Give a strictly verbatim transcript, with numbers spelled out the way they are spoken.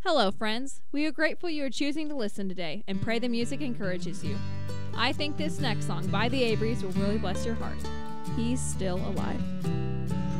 Hello, friends. We are grateful you are choosing to listen today and pray the music encourages you. I think this next song by the Averys will really bless your heart. He's Still Alive.